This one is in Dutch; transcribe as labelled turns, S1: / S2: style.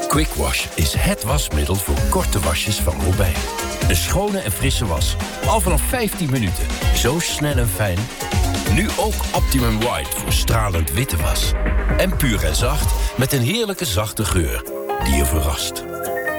S1: Quick Wash is het wasmiddel voor korte wasjes van Robijn. Een schone en frisse was. Al vanaf 15 minuten. Zo snel en fijn. Nu ook Optimum White voor stralend witte was. En puur en zacht met een heerlijke zachte geur die je verrast.